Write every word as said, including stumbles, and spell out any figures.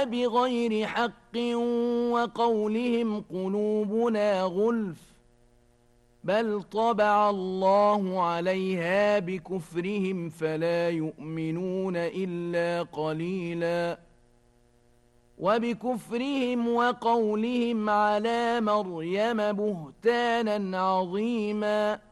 بغير حق وقولهم قلوبنا غلف بل طبع الله عليها بكفرهم فلا يؤمنون إلا قليلا وبكفرهم وقولهم على مريم بهتانا عظيما